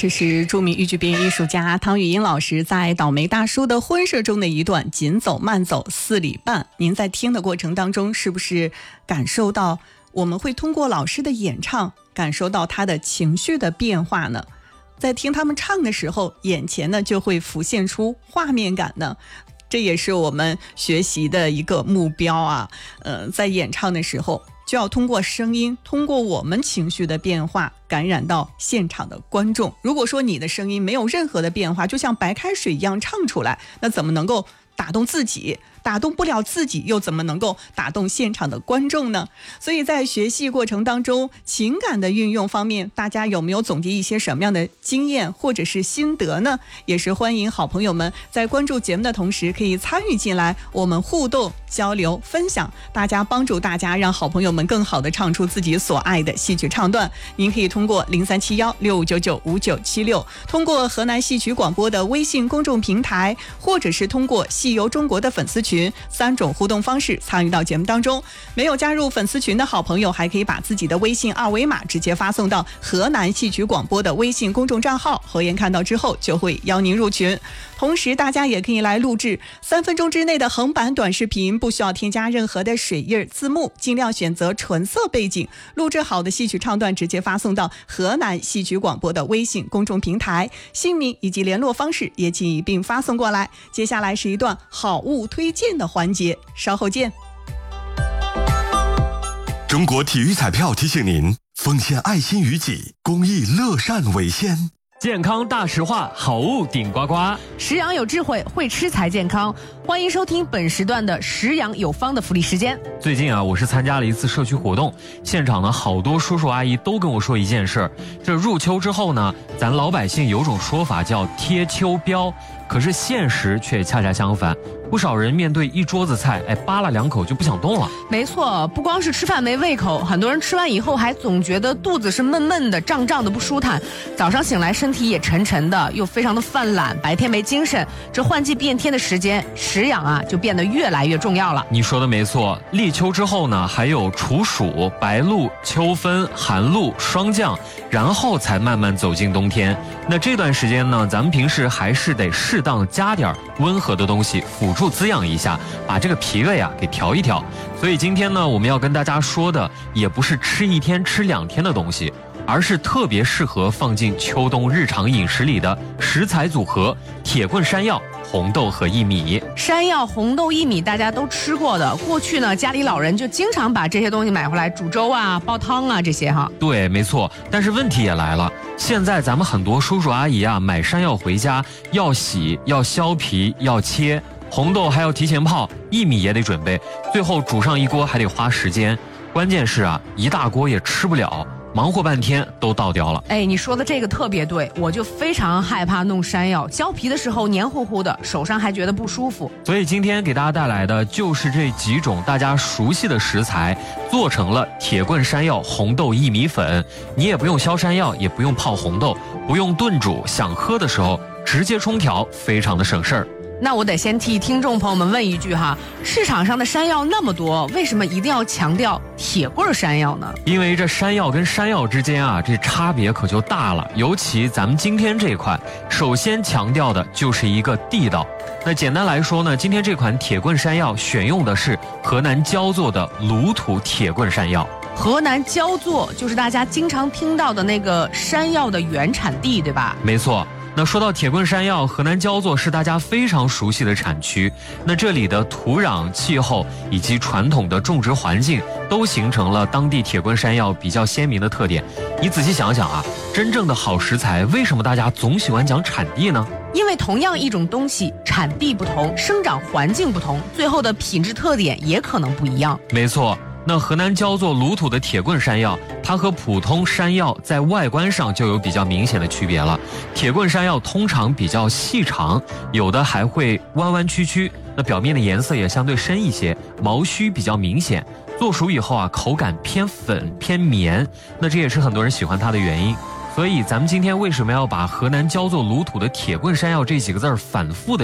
这是著名豫剧表演艺术家汤玉英老师在倒霉大叔的婚事中的一段紧走慢走4里半。您在听的过程当中，是不是感受到我们会通过老师的演唱感受到他的情绪的变化呢？在听他们唱的时候，眼前呢就会浮现出画面感呢。这也是我们学习的一个目标啊。在演唱的时候就要通过声音，通过我们情绪的变化感染到现场的观众。如果说你的声音没有任何的变化，就像白开水一样唱出来，那怎么能够打动自己？打动不了自己，又怎么能够打动现场的观众呢？所以在学习过程当中，情感的运用方面，大家有没有总结一些什么样的经验或者是心得呢？也是欢迎好朋友们在关注节目的同时可以参与进来，我们互动交流分享，帮助大家让好朋友们更好的唱出自己所爱的戏曲唱段。您可以通过0371659976，通过河南戏曲广播的微信公众平台，或者是通过戏游中国的粉丝群，3种互动方式参与到节目当中。没有加入粉丝群的好朋友，还可以把自己的微信二维码直接发送到河南戏曲广播的微信公众账号，侯岩看到之后就会邀您入群。同时大家也可以来录制3分钟之内的横版短视频，不需要添加任何的水印字幕，尽量选择纯色背景，录制好的戏曲唱段直接发送到河南戏曲广播的微信公众平台，姓名以及联络方式也请一并发送过来。接下来是一段好物推荐的环节，稍后见。 中国体育彩票提醒您，奉献爱心于己，公益乐善为先。 健康大实话，好物顶呱呱。 食养有智慧，会吃才健康。欢迎收听本时段的食养有方的福利时间。 最近啊，我是参加了一次社区活动，现场呢好多叔叔阿姨都跟我说一件事，这入秋之后呢，咱老百姓有种说法叫贴秋膘，可是现实却恰恰相反。不少人面对一桌子菜，扒拉2口就不想动了。 没错，不光是吃饭没胃口，很多人吃完以后还总觉得肚子是闷闷的、胀胀的不舒坦，早上醒来身体也沉沉的，又非常的犯懒，白天没精神。这换季变天的时间，食养啊就变得越来越重要了。 你说的没错，立秋之后呢，还有处暑、白露、秋分、寒露、霜降，然后才慢慢走进冬天。那这段时间呢，咱们平时还是得适当加点温和的东西辅助滋养一下，把这个脾胃啊给调一调。所以今天呢，我们要跟大家说的也不是吃1天吃2天的东西，而是特别适合放进秋冬日常饮食里的食材组合：铁棍山药、红豆和薏米。 山药、红豆、薏米大家都吃过的，过去呢家里老人就经常把这些东西买回来煮粥啊、煲汤啊这些哈。 对，没错。但是问题也来了，现在咱们很多叔叔阿姨啊买山药回家要洗、要削皮、要切，红豆还要提前泡，薏米也得准备，最后煮上一锅还得花时间。关键是啊，一大锅也吃不了，忙活半天都倒掉了。 你说的这个特别对，我就非常害怕弄山药，削皮的时候黏糊糊的，手上还觉得不舒服。 所以今天给大家带来的就是这几种大家熟悉的食材，做成了铁棍山药红豆薏米粉。你也不用削山药，也不用泡红豆，不用炖煮，想喝的时候直接冲调，非常的省事儿。 那我得先替听众朋友们问一句哈，市场上的山药那么多，为什么一定要强调铁棍山药呢？ 因为这山药跟山药之间啊，这差别可就大了。尤其咱们今天这款，首先强调的就是一个地道。那简单来说呢，今天这款铁棍山药选用的是河南焦作的卤土铁棍山药。 河南焦作就是大家经常听到的那个山药的原产地，对吧？ 没错。那说到铁棍山药，河南焦作是大家非常熟悉的产区。那这里的土壤、气候以及传统的种植环境，都形成了当地铁棍山药比较鲜明的特点。你仔细想想啊，真正的好食材，为什么大家总喜欢讲产地呢？ 因为同样一种东西，产地不同，生长环境不同，最后的品质特点也可能不一样。 没错。那河南焦作卤土的铁棍山药，它和普通山药在外观上就有比较明显的区别了。铁棍山药通常比较细长，有的还会弯弯曲曲，那表面的颜色也相对深一些，毛须比较明显。做熟以后啊，口感偏粉偏绵，那这也是很多人喜欢它的原因。所以咱们今天为什么要把河南焦作卤土的铁棍山药这几个字反复的